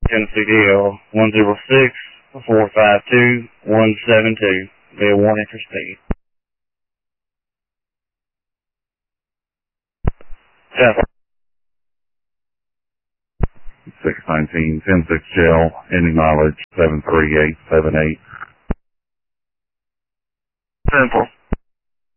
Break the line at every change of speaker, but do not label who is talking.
Tennessee DL 106-452-172. Be a warning for speed.
619, 10-6 jail, ending mileage 73878.
Simple.